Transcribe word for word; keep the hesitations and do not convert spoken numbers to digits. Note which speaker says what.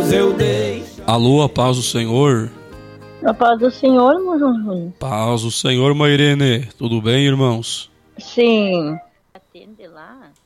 Speaker 1: eu deixo.
Speaker 2: Alô, a paz do Senhor.
Speaker 3: A paz do Senhor, irmão João Júnior.
Speaker 2: Paz do Senhor, Mairene. Tudo bem, irmãos?
Speaker 3: Sim. Atende lá.